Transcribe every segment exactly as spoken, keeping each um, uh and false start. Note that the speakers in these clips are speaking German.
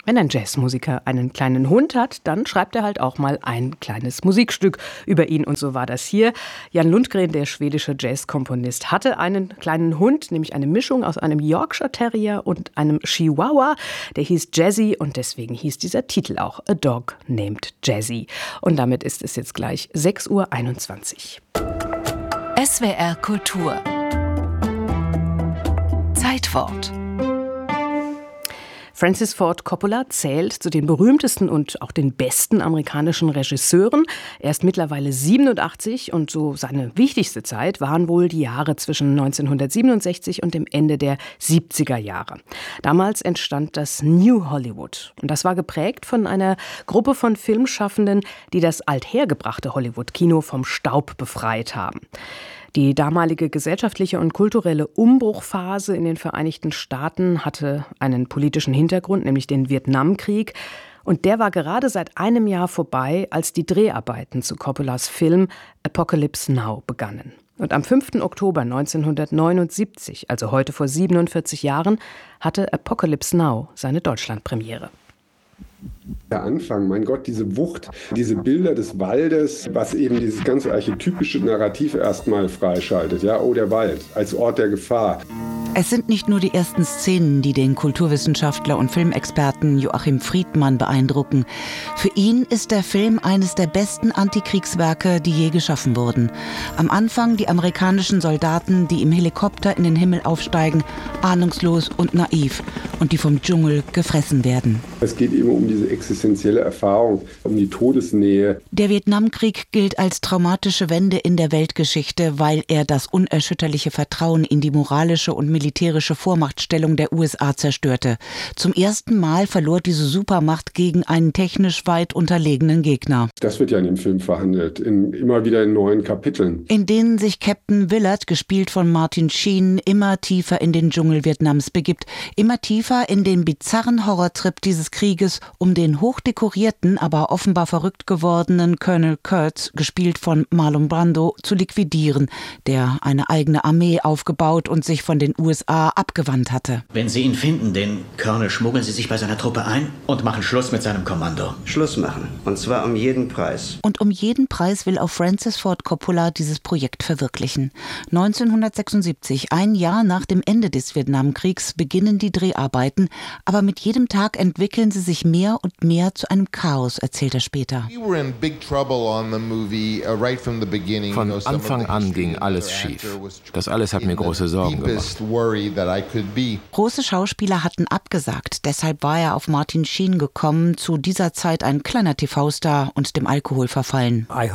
Wenn ein Jazzmusiker einen kleinen Hund hat, dann schreibt er halt auch mal ein kleines Musikstück über ihn. Und so war das hier. Jan Lundgren, der schwedische Jazzkomponist, hatte einen kleinen Hund, nämlich eine Mischung aus einem Yorkshire Terrier und einem Chihuahua. Der hieß Jazzy und deswegen hieß dieser Titel auch A Dog Named Jazzy. Und damit ist es jetzt gleich sechs Uhr einundzwanzig. S W R Kultur. Zeitwort. Francis Ford Coppola zählt zu den berühmtesten und auch den besten amerikanischen Regisseuren. Er ist mittlerweile siebenundachtzig und so seine wichtigste Zeit waren wohl die Jahre zwischen neunzehnhundertsiebenundsechzig und dem Ende der siebziger Jahre. Damals entstand das New Hollywood und das war geprägt von einer Gruppe von Filmschaffenden, die das althergebrachte Hollywood-Kino vom Staub befreit haben. Die damalige gesellschaftliche und kulturelle Umbruchphase in den Vereinigten Staaten hatte einen politischen Hintergrund, nämlich den Vietnamkrieg. Und der war gerade seit einem Jahr vorbei, als die Dreharbeiten zu Coppolas Film Apocalypse Now begannen. Und am fünften Oktober neunzehnhundertneunundsiebzig, also heute vor siebenundvierzig Jahren, hatte Apocalypse Now seine Deutschlandpremiere. Der Anfang, mein Gott, diese Wucht, diese Bilder des Waldes, was eben dieses ganze archetypische Narrativ erstmal freischaltet. Ja, oh, der Wald als Ort der Gefahr. Es sind nicht nur die ersten Szenen, die den Kulturwissenschaftler und Filmexperten Joachim Friedmann beeindrucken. Für ihn ist der Film eines der besten Antikriegswerke, die je geschaffen wurden. Am Anfang die amerikanischen Soldaten, die im Helikopter in den Himmel aufsteigen, ahnungslos und naiv und die vom Dschungel gefressen werden. Es geht eben um diese existenzielle Erfahrung, um die Todesnähe. Der Vietnamkrieg gilt als traumatische Wende in der Weltgeschichte, weil er das unerschütterliche Vertrauen in die moralische und militärische Vormachtstellung der U S A zerstörte. Zum ersten Mal verlor diese Supermacht gegen einen technisch weit unterlegenen Gegner. Das wird ja in dem Film verhandelt, in, immer wieder in neuen Kapiteln. In denen sich Captain Willard, gespielt von Martin Sheen, immer tiefer in den Dschungel Vietnams begibt, immer tiefer in den bizarren Horrortrip dieses Krieges, um den hochdekorierten, aber offenbar verrückt gewordenen Colonel Kurtz, gespielt von Marlon Brando, zu liquidieren, der eine eigene Armee aufgebaut und sich von den U S A abgewandt hatte. Wenn Sie ihn finden, den Colonel, schmuggeln Sie sich bei seiner Truppe ein und machen Schluss mit seinem Kommando. Schluss machen. Und zwar um jeden Preis. Und um jeden Preis will auch Francis Ford Coppola dieses Projekt verwirklichen. neunzehnhundertsechsundsiebzig, ein Jahr nach dem Ende des Vietnamkriegs, beginnen die Dreharbeiten, aber mit jedem Tag entwickeln sie sich mehr und mehr zu einem Chaos, erzählt er später. Von Anfang an ging alles schief. Das alles hat mir große Sorgen gemacht. Große Schauspieler hatten abgesagt, deshalb war er auf Martin Sheen gekommen, zu dieser Zeit ein kleiner T V-Star und dem Alkohol verfallen. Ich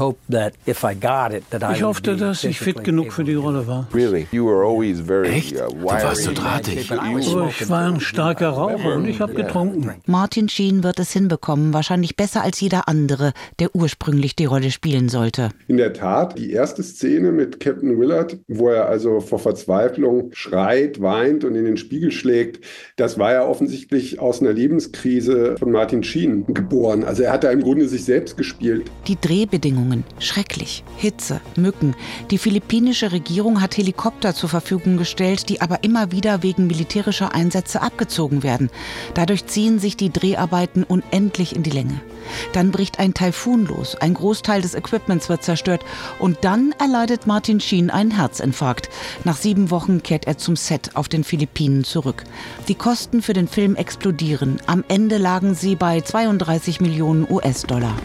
hoffte, dass ich fit genug für die Rolle war. Echt? Du warst so drahtig. Oh, ich war ein starker Raucher und ich habe getrunken. Martin Sheen wird es hinbekommen, wahrscheinlich besser als jeder andere, der ursprünglich die Rolle spielen sollte. In der Tat, die erste Szene mit Captain Willard, wo er also vor Verzweiflung schreit, weint und in den Spiegel schlägt, das war ja offensichtlich aus einer Lebenskrise von Martin Sheen geboren. Also er hat da im Grunde sich selbst gespielt. Die Drehbedingungen, schrecklich. Hitze, Mücken. Die philippinische Regierung hat Helikopter zur Verfügung gestellt, die aber immer wieder wegen militärischer Einsätze abgezogen werden. Dadurch ziehen sich die Dreharbeiten unendlich in die Länge. Dann bricht ein Taifun los, ein Großteil des Equipments wird zerstört und dann erleidet Martin Sheen einen Herzinfarkt. Nach sieben Wochen kehrt er zum Set auf den Philippinen zurück. Die Kosten für den Film explodieren. Am Ende lagen sie bei zweiunddreißig Millionen U S-Dollar.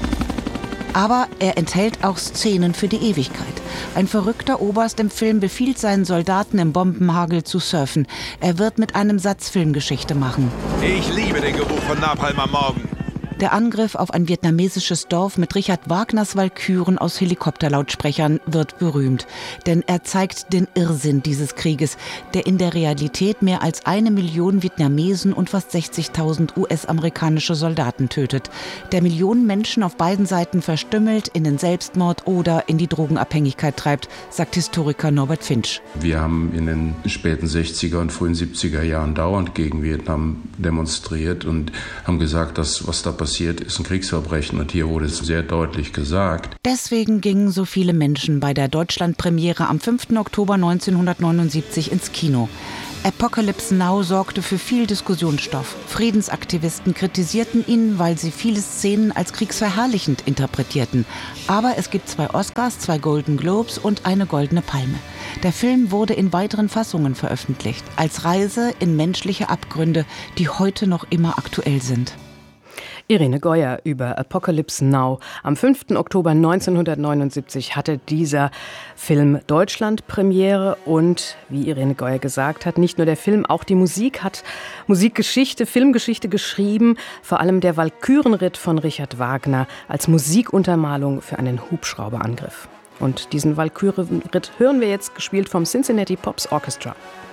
Aber er enthält auch Szenen für die Ewigkeit. Ein verrückter Oberst im Film befiehlt seinen Soldaten im Bombenhagel zu surfen. Er wird mit einem Satz Filmgeschichte machen. Ich liebe den Geruch von Napalm am Morgen. Der Angriff auf ein vietnamesisches Dorf mit Richard Wagners Walküren aus Helikopterlautsprechern wird berühmt. Denn er zeigt den Irrsinn dieses Krieges, der in der Realität mehr als eine Million Vietnamesen und fast sechzigtausend U S-amerikanische Soldaten tötet. Der Millionen Menschen auf beiden Seiten verstümmelt, in den Selbstmord oder in die Drogenabhängigkeit treibt, sagt Historiker Norbert Finch. Wir haben in den späten sechziger und frühen siebziger Jahren dauernd gegen Vietnam demonstriert und haben gesagt, dass was da passiert, ist ein Kriegsverbrechen und hier wurde es sehr deutlich gesagt. Deswegen gingen so viele Menschen bei der Deutschlandpremiere am fünften Oktober neunzehnhundertneunundsiebzig ins Kino. Apocalypse Now sorgte für viel Diskussionsstoff. Friedensaktivisten kritisierten ihn, weil sie viele Szenen als kriegsverherrlichend interpretierten. Aber es gibt zwei Oscars, zwei Golden Globes und eine Goldene Palme. Der Film wurde in weiteren Fassungen veröffentlicht, als Reise in menschliche Abgründe, die heute noch immer aktuell sind. Irene Goyer über Apocalypse Now. Am fünften Oktober neunzehnhundertneunundsiebzig hatte dieser Film Deutschland-Premiere und, wie Irene Goyer gesagt hat, nicht nur der Film, auch die Musik hat Musikgeschichte, Filmgeschichte geschrieben, vor allem der Walkürenritt von Richard Wagner als Musikuntermalung für einen Hubschrauberangriff. Und diesen Walkürenritt hören wir jetzt, gespielt vom Cincinnati Pops Orchestra.